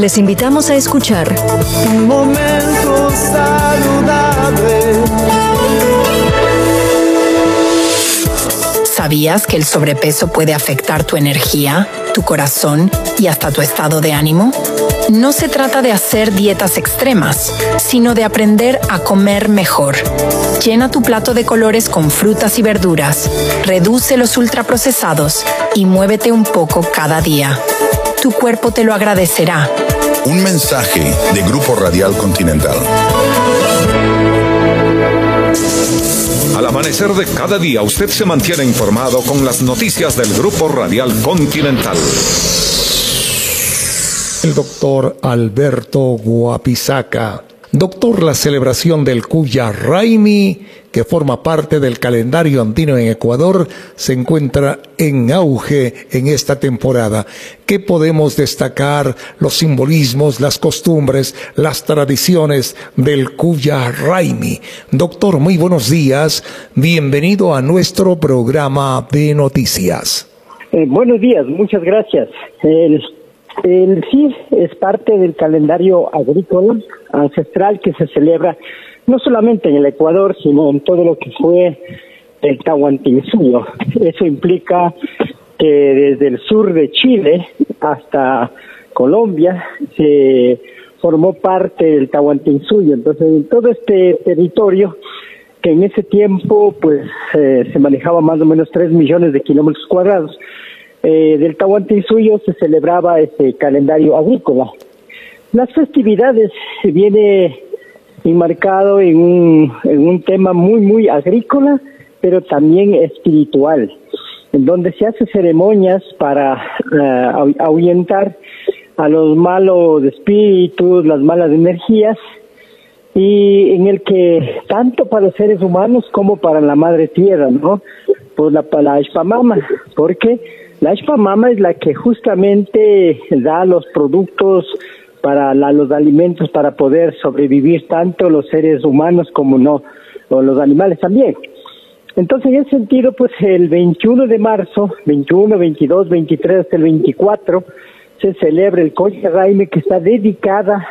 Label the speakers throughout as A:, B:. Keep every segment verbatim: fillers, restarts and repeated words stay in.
A: Les invitamos a escuchar
B: Un momento saludable.
C: ¿Sabías que el sobrepeso puede afectar tu energía, tu corazón y hasta tu estado de ánimo? No se trata de hacer dietas extremas, sino de aprender a comer mejor. Llena tu plato de colores con frutas y verduras, reduce los ultraprocesados y muévete un poco cada día. Tu cuerpo te lo agradecerá.
D: Un mensaje de Grupo Radial Continental.
E: Al amanecer de cada día, usted se mantiene informado con las noticias del Grupo Radial Continental.
F: El doctor Alberto Guapizaca. Doctor, la celebración del Cuya Raimi, que forma parte del calendario andino en Ecuador, se encuentra en auge en esta temporada. ¿Qué podemos destacar? Los simbolismos, las costumbres, las tradiciones del Cuya Raimi. Doctor, muy buenos días. Bienvenido a nuestro programa de noticias.
G: Eh, buenos días, muchas gracias. El, el sí es parte del calendario agrícola ancestral que se celebra no solamente en el Ecuador, sino en todo lo que fue el Tahuantinsuyo. Eso implica que desde el sur de Chile hasta Colombia se formó parte del Tahuantinsuyo. Entonces, en todo este territorio, que en ese tiempo pues eh, se manejaba más o menos tres millones de kilómetros cuadrados, eh, del Tahuantinsuyo se celebraba este calendario agrícola. Las festividades se viene enmarcado en un, en un tema muy, muy agrícola, pero también espiritual, en donde se hacen ceremonias para uh, ahuyentar a los malos espíritus, las malas energías, y en el que tanto para los seres humanos como para la madre tierra, ¿no? Por la, para la Ishpamama, porque la Ishpamama es la que justamente da los productos para la, los alimentos para poder sobrevivir tanto los seres humanos como no, o los animales también. Entonces, en ese sentido, pues el veintiuno de marzo, veintiuno, veintidós, veintitrés hasta el veinticuatro, se celebra el Cuya Raimi, que está dedicada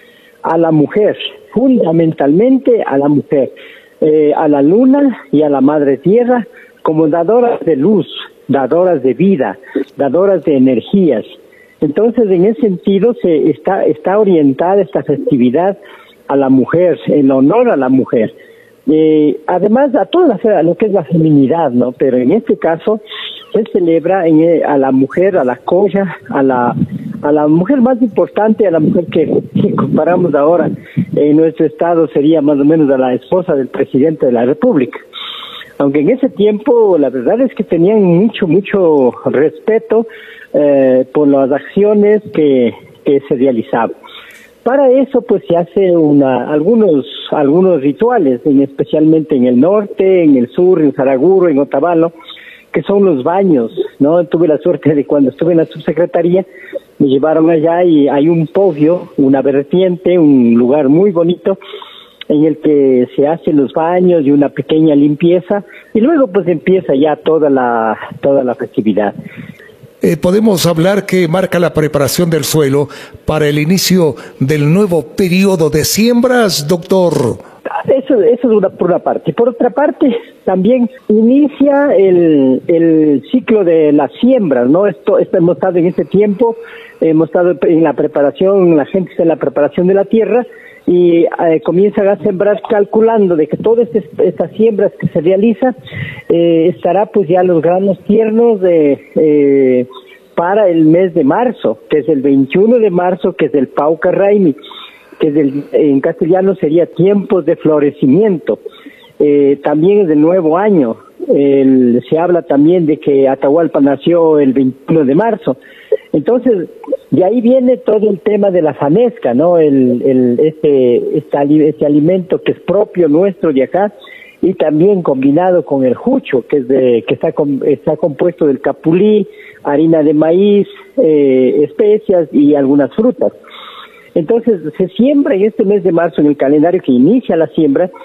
G: a la mujer, fundamentalmente a la mujer, eh, a la luna y a la madre tierra, como dadoras de luz, dadoras de vida, dadoras de energías. Entonces, en ese sentido, se está, está orientada esta festividad a la mujer, en honor a la mujer. Eh, además, a toda la, a lo que es la feminidad, ¿no? Pero en este caso, se celebra en, a la mujer, a la Coya, a la, a la mujer más importante, a la mujer que, que comparamos ahora en nuestro estado, sería más o menos a la esposa del presidente de la República. Aunque en ese tiempo, la verdad es que tenían mucho, mucho respeto Eh, por las acciones que, que se realizaban. Para eso, pues, se hace una, algunos, algunos rituales, en, especialmente en el norte, en el sur, en Saraguro, en Otavalo, que son los baños, ¿no? Tuve la suerte de cuando estuve en la subsecretaría, me llevaron allá y hay un podio, una vertiente, un lugar muy bonito, en el que se hacen los baños y una pequeña limpieza, y luego, pues, empieza ya toda la, toda la festividad.
F: Eh, podemos hablar que marca la preparación del suelo para el inicio del nuevo periodo de siembras, doctor.
G: Eso, eso es una, por una parte. Por otra parte, también inicia el, el ciclo de las siembras, ¿no? Esto, esto hemos estado en este tiempo, hemos estado en la preparación, la gente está en la preparación de la tierra, y eh, comienzan a sembrar calculando de que todas este, estas siembras que se realizan eh, estará pues ya los granos tiernos de, eh, para el mes de marzo, que es el veintiuno de marzo, que es el Pauca Raimi, que es el, en castellano sería tiempos de florecimiento. Eh, también es del nuevo año. El, se habla también de que Atahualpa nació el veintiuno de marzo. Entonces, de ahí viene todo el tema de la fanesca, ¿no? El, el, este, este, este alimento que es propio nuestro de acá, y también combinado con el jucho, que es de, que está, está compuesto del capulí, harina de maíz, eh, especias y algunas frutas. Entonces, se siembra en este mes de marzo, en el calendario que inicia la siembra,